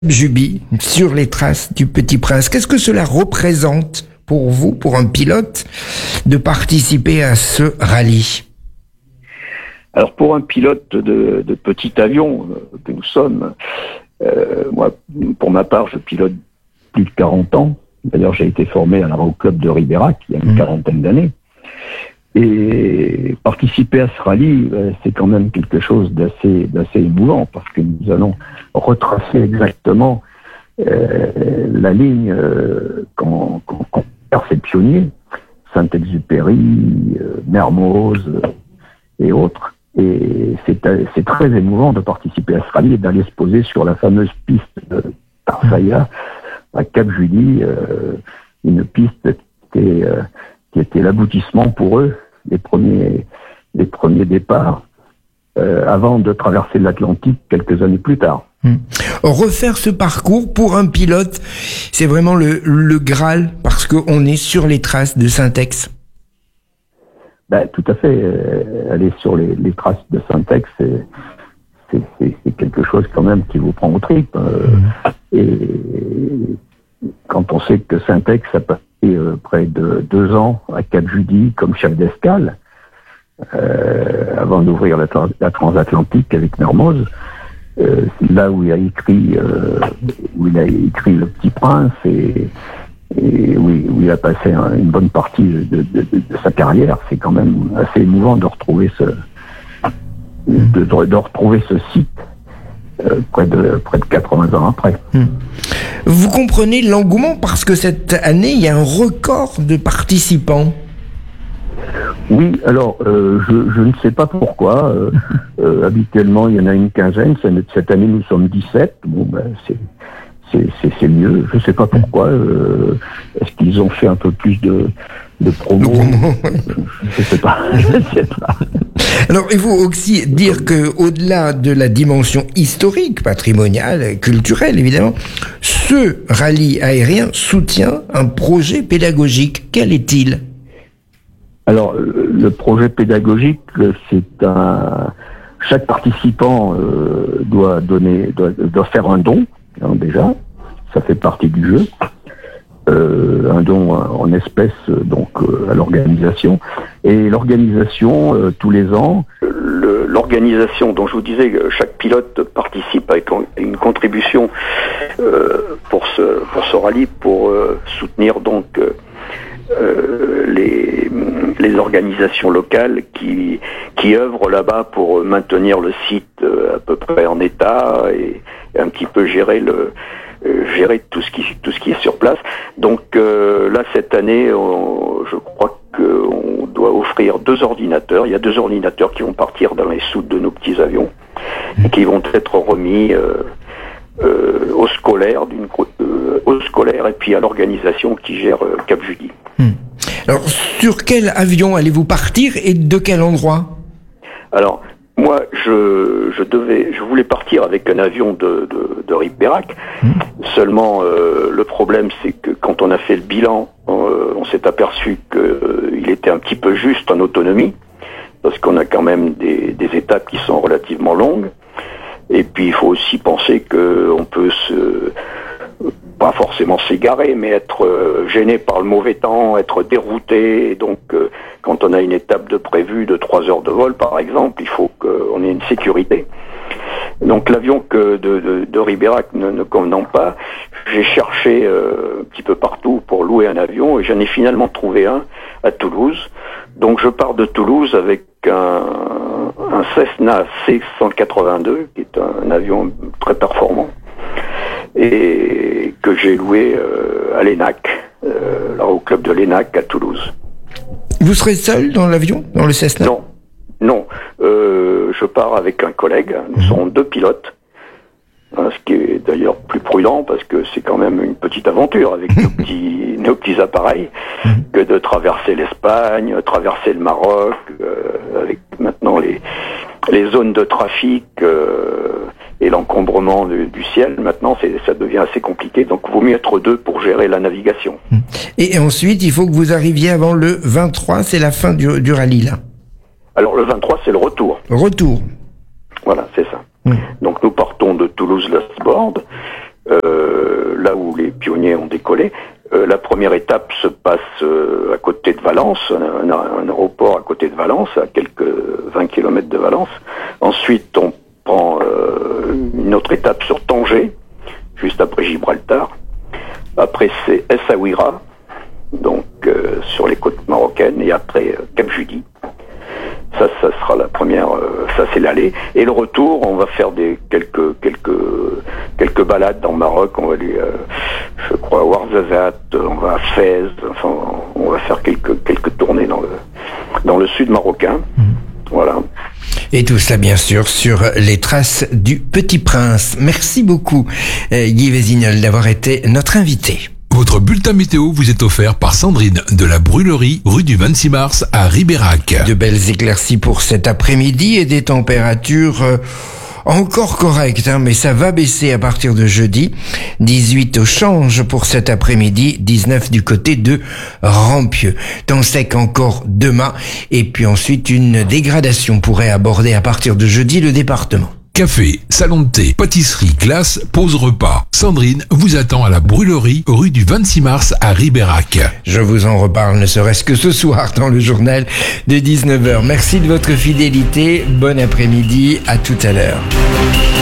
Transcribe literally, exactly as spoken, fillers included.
Juby, sur les traces du Petit Prince. Qu'est-ce que cela représente pour vous, pour un pilote, de participer à ce rallye? Alors pour un pilote de, de petit avion euh, que nous sommes, euh, moi pour ma part je pilote plus de quarante ans. D'ailleurs j'ai été formé à l'aéroclub de Ribérac il y a une mmh. quarantaine d'années. Et participer à ce rallye, euh, c'est quand même quelque chose d'assez, d'assez émouvant parce que nous allons retracer exactement euh, la ligne euh, qu'ont qu qu ces pionniers, Saint-Exupéry, euh, Mermoz euh, et autres. Et c'est, c'est très émouvant de participer à ce rallye et d'aller se poser sur la fameuse piste de Tarsaya à Cap-Judy, euh, une piste qui était, euh, qui était l'aboutissement pour eux, les premiers, les premiers départs, euh, avant de traverser l'Atlantique quelques années plus tard. Mmh. Refaire ce parcours pour un pilote, c'est vraiment le, le Graal, parce qu'on est sur les traces de Syntex. Ben, tout à fait. Euh, aller sur les, les traces de Syntex, c'est, c'est, c'est, c'est quelque chose quand même qui vous prend aux tripes. Euh, mmh. Et quand on sait que Syntex a passé euh, près de deux ans à Cap-Judy comme chef d'escale, euh, avant d'ouvrir la, la transatlantique avec Mermoz, euh, là où il a écrit, euh, où il a écrit Le Petit Prince et et oui, où il a passé un, une bonne partie de, de, de, de sa carrière, c'est quand même assez émouvant de retrouver ce, de, de, de retrouver ce site euh, près de près de quatre-vingts ans après. Hum. Vous comprenez l'engouement parce que cette année il y a un record de participants. Oui, alors euh, je, je ne sais pas pourquoi. Euh, euh, habituellement il y en a une quinzaine. Cette année nous sommes dix-sept. Bon ben c'est C'est, c'est, c'est mieux, je ne sais pas pourquoi. Euh, est-ce qu'ils ont fait un peu plus de, de promo? Je ne sais pas. Je sais pas. Alors, il faut aussi dire que, au-delà de la dimension historique, patrimoniale, culturelle, évidemment, ce rallye aérien soutient un projet pédagogique. Quel est-il? Alors, le projet pédagogique, c'est un... Chaque participant euh, doit donner, doit, doit faire un don. Alors déjà, ça fait partie du jeu. Euh, un don en espèces donc euh, à l'organisation. Et l'organisation, euh, tous les ans, le, l'organisation dont je vous disais, chaque pilote participe avec une contribution euh, pour ce pour ce rallye pour euh, soutenir donc euh, les les organisations locales qui qui œuvrent là-bas pour maintenir le site à peu près en état et, et un petit peu gérer le euh, gérer tout ce qui tout ce qui est sur place. Donc euh, là cette année, on, je crois qu'on doit offrir deux ordinateurs. Il y a deux ordinateurs qui vont partir dans les soutes de nos petits avions et qui vont être remis euh, euh, aux scolaires d'une euh, aux scolaires et puis à l'organisation qui gère euh, Cap-Judy. Hmm. Alors, sur quel avion allez-vous partir et de quel endroit? Alors, moi, je, je devais, je voulais partir avec un avion de, de, de Ribérac. Mmh. Seulement, euh, le problème, c'est que quand on a fait le bilan, euh, on s'est aperçu qu'il euh, était un petit peu juste en autonomie, parce qu'on a quand même des, des étapes qui sont relativement longues. Et puis, il faut aussi penser qu'on peut se... pas forcément s'égarer, mais être euh, gêné par le mauvais temps, être dérouté. Et donc, euh, quand on a une étape de prévue de trois heures de vol, par exemple, il faut qu'on ait une sécurité. Donc, l'avion que de, de, de Ribérac ne, ne convenant pas, j'ai cherché euh, un petit peu partout pour louer un avion et j'en ai finalement trouvé un à Toulouse. Donc, je pars de Toulouse avec un, un Cessna C cent quatre-vingt-deux, qui est un, un avion très performant, et que j'ai loué euh, à l'E N A C, euh, là, au club de l'E N A C à Toulouse. Vous serez seul dans l'avion, dans le Cessna? Non, non. Euh, je pars avec un collègue. Nous mmh. serons deux pilotes, hein, ce qui est d'ailleurs plus prudent parce que c'est quand même une petite aventure avec nos petits, nos petits appareils mmh. que de traverser l'Espagne, traverser le Maroc, euh, avec maintenant les les zones de trafic. Euh, Et l'encombrement du, du ciel, maintenant, c'est, ça devient assez compliqué. Donc, il vaut mieux être deux pour gérer la navigation. Et ensuite, il faut que vous arriviez avant le vingt-trois, c'est la fin du, du rallye, là. Alors, le vingt-trois, c'est le retour. Retour. Voilà, c'est ça. Mmh. Donc, nous partons de Toulouse-Lastbourg. Euh, les pionniers ont décollé. Euh, la première étape se passe euh, à côté de Valence, un, un aéroport à côté de Valence, à quelques vingt kilomètres de Valence. Ensuite, on prend euh, une autre étape sur Tanger, juste après Gibraltar. Après, c'est Essaouira, donc euh, sur les côtes marocaines, et après euh, Cap Judy. Ça, ça sera la première. Euh, ça, c'est l'aller. Et le retour, on va faire des quelques quelques quelques balades dans le Maroc. On va aller, euh, je crois, à Ouarzazate, on va à Fès. Enfin, on va faire quelques quelques tournées dans le dans le sud marocain. Mmh. Voilà. Et tout cela, bien sûr, sur les traces du Petit Prince. Merci beaucoup, euh, Guy Vésignol, d'avoir été notre invité. Votre bulletin météo vous est offert par Sandrine de la Brûlerie, rue du vingt-six mars à Ribérac. De belles éclaircies pour cet après-midi et des températures euh, encore correctes, hein, mais ça va baisser à partir de jeudi. dix-huit au Change pour cet après-midi, dix-neuf du côté de Rampieux. Temps sec encore demain, et puis ensuite une dégradation pourrait aborder à partir de jeudi le département. Café, salon de thé, pâtisserie, glace, pause repas. Sandrine vous attend à la Brûlerie, rue du vingt-six mars à Ribérac. Je vous en reparle ne serait-ce que ce soir dans le journal de dix-neuf heures. Merci de votre fidélité. Bon après-midi. À tout à l'heure.